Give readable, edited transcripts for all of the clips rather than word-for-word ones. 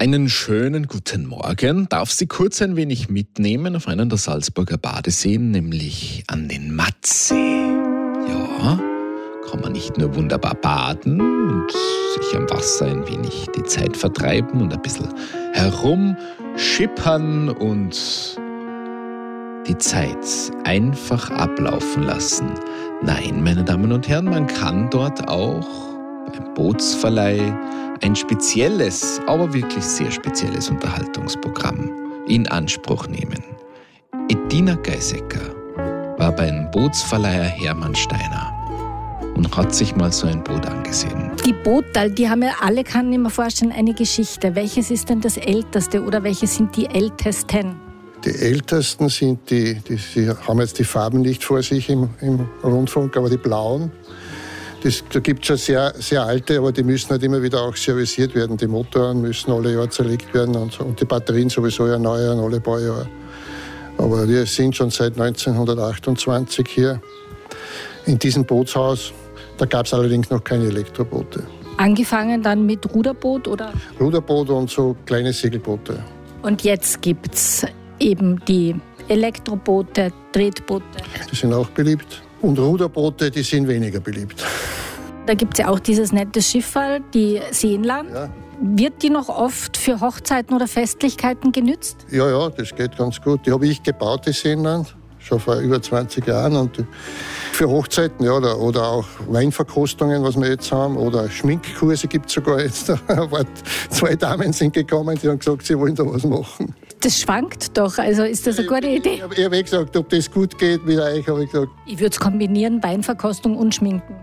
Einen schönen guten Morgen. Darf Sie kurz ein wenig mitnehmen auf einen der Salzburger Badeseen, nämlich an den Mattsee. Ja, kann man nicht nur wunderbar baden und sich am Wasser ein wenig die Zeit vertreiben und ein bisschen herumschippern und die Zeit einfach ablaufen lassen. Nein, meine Damen und Herren, man kann dort auch beim Bootsverleih ein spezielles, aber wirklich sehr spezielles Unterhaltungsprogramm in Anspruch nehmen. Edina Geisecker war beim Bootsverleiher Hermann Steiner und hat sich mal so ein Boot angesehen. Die Boote, die haben ja alle, kann ich mir vorstellen, eine Geschichte. Welches ist denn das älteste oder welche sind die ältesten? Die ältesten sind die haben jetzt die Farben nicht vor sich im Rundfunk, aber die blauen. Da gibt es schon sehr, sehr alte, aber die müssen halt immer wieder auch serviciert werden. Die Motoren müssen alle Jahre zerlegt werden und die Batterien sowieso ja neu an alle paar Jahre. Aber wir sind schon seit 1928 hier in diesem Bootshaus. Da gab es allerdings noch keine Elektroboote. Angefangen dann mit Ruderboot, oder? Ruderboot und so kleine Segelboote. Und jetzt gibt es eben die Elektroboote, Tretboote. Die sind auch beliebt. Und Ruderboote, die sind weniger beliebt. Da gibt es ja auch dieses nette Schifferl, die Seenland. Ja. Wird die noch oft für Hochzeiten oder Festlichkeiten genützt? Ja, das geht ganz gut. Die habe ich gebaut, die Seenland, schon vor über 20 Jahren. Und für Hochzeiten, ja, oder auch Weinverkostungen, was wir jetzt haben, oder Schminkkurse gibt es sogar jetzt. Zwei Damen sind gekommen, die haben gesagt, sie wollen da was machen. Das schwankt doch, also ist das eine gute Idee? Ich habe gesagt, ob das gut geht mit euch, habe ich gesagt. Ich würde es kombinieren, Weinverkostung und Schminken.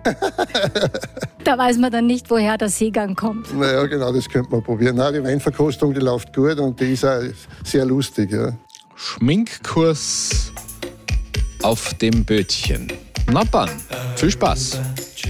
Da weiß man dann nicht, woher der Seegang kommt. Naja, genau, das könnte man probieren. Nein, die Weinverkostung, die läuft gut und die ist auch sehr lustig. Ja. Schminkkurs auf dem Bötchen. Na dann, viel Spaß.